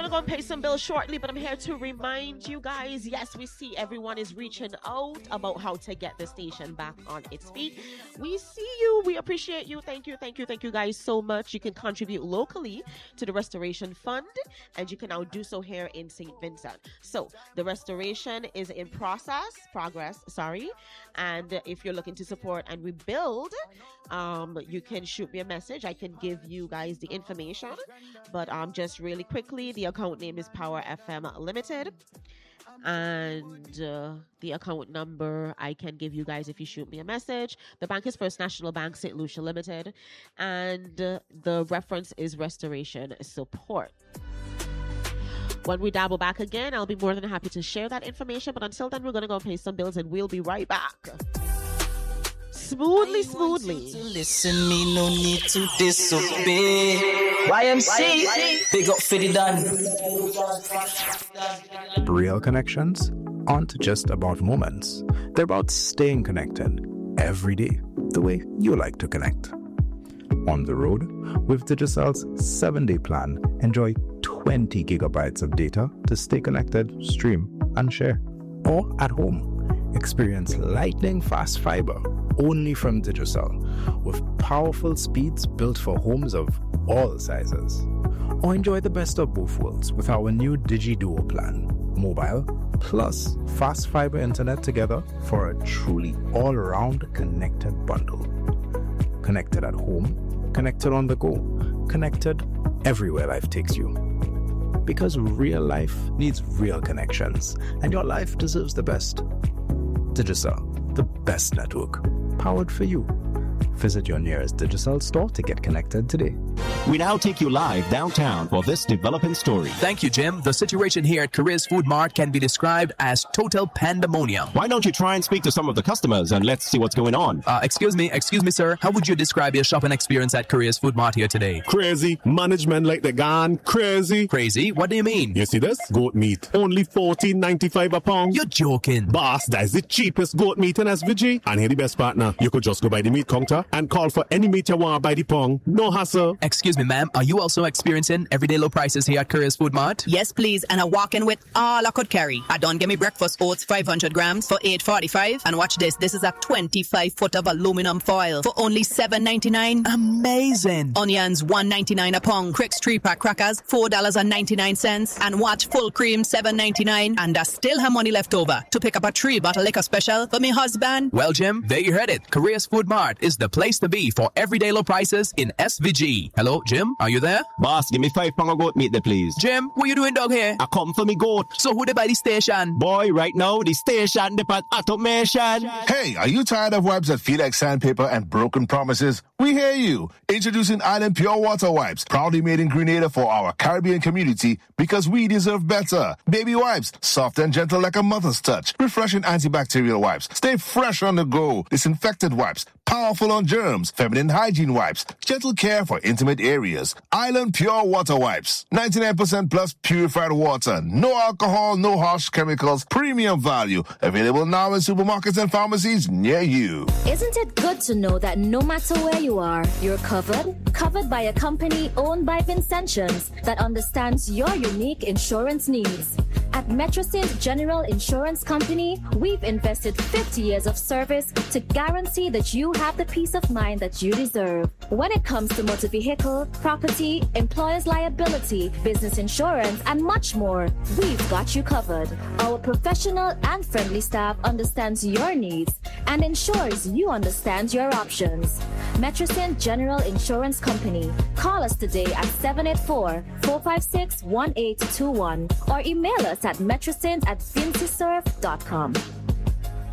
to go and pay some bills shortly, but I'm here to remind you guys, yes, we see everyone is reaching out about how to get the station back on its feet. We see you. We appreciate you. Thank you guys so much. You can contribute locally to the Restoration Fund, and you can now do so here in St. Vincent. So the restoration is in progress, and if you're looking to support and rebuild, you can shoot me a message. I can give you guys the information, but just really quickly, the account name is Power FM Limited, and the account number I can give you guys if you shoot me a message. The bank is First National Bank St. Lucia Limited, and the reference is Restoration Support. When we dabble back again, I'll be more than happy to share that information, but until then, we're going to go pay some bills, and we'll be right back. Smoothly. Listen, me no need to disobey. YMC, big up for the done. Real connections aren't just about moments. They're about staying connected every day, the way you like to connect. On the road, with Digicel's 7-day plan, enjoy 20 gigabytes of data to stay connected, stream, and share. Or at home, experience lightning fast fiber only from Digicel, with powerful speeds built for homes of all sizes. Or enjoy the best of both worlds with our new DigiDuo plan, mobile plus fast fiber internet together for a truly all-around connected bundle. Connected at home, connected on the go, connected everywhere life takes you. Because real life needs real connections, and your life deserves the best. Digicel, the best network, powered for you. Visit your nearest Digicel store to get connected today. We now take you live downtown for this developing story. Thank you, Jim. The situation here at Korea's Food Mart can be described as total pandemonium. Why don't you try and speak to some of the customers and let's see what's going on? Excuse me, sir. How would you describe your shopping experience at Korea's Food Mart here today? Crazy. Management like the gone crazy. Crazy? What do you mean? You see this? Goat meat. Only $14.95 a pound. You're joking. Boss, that is the cheapest goat meat in SVG. And here the best partner. You could just go by the meat counter and call for any meat you want by the pound. No hassle. Excuse me, ma'am. Are you also experiencing everyday low prices here at Korea's Food Mart? Yes, please. And I walk in with all I could carry. I done give me breakfast oats 500 grams for $8.45. And watch this. This is a 25-foot of aluminum foil for only $7.99. Amazing. Onions $1.99 a pound. Crick's 3-pack crackers $4.99. And watch full cream $7.99. And I still have money left over to pick up a 3-bottle liquor special for me husband. Well, Jim, there you heard it. Korea's Food Mart is the place to be for everyday low prices in SVG. Hello, Jim? Are you there? Boss, give me 5 pounds of goat meat there, please. Jim, what you doing dog here? I come for me goat. So who they by the station? Boy, right now, the station depart automation. Hey, are you tired of wipes that feel like sandpaper and broken promises? We hear you. Introducing Island Pure Water Wipes, proudly made in Grenada for our Caribbean community because we deserve better. Baby wipes, soft and gentle like a mother's touch. Refreshing antibacterial wipes. Stay fresh on the go. Disinfectant wipes. Powerful on germs. Feminine hygiene wipes. Gentle care for intimate areas. Island Pure Water Wipes. 99% plus purified water. No alcohol, no harsh chemicals. Premium value. Available now in supermarkets and pharmacies near you. Isn't it good to know that no matter where you are, you're covered? Covered by a company owned by Vincentians that understands your unique insurance needs. At Metrosint General Insurance Company, we've invested 50 years of service to guarantee that you have the peace of mind that you deserve. When it comes to motor vehicle, property, employer's liability, business insurance, and much more, we've got you covered. Our professional and friendly staff understands your needs and ensures you understand your options. Metrosint General Insurance Company. Call us today at 784-456-1821 or email us at metrosint@vincisurf.com.